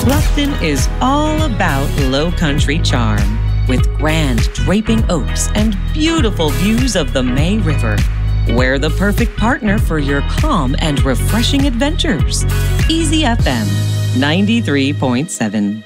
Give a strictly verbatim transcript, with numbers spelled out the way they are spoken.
Bluffton is all about low country charm, with grand draping oaks and beautiful views of the May River. We're the perfect partner for your calm and refreshing adventures. Easy F M ninety-three point seven.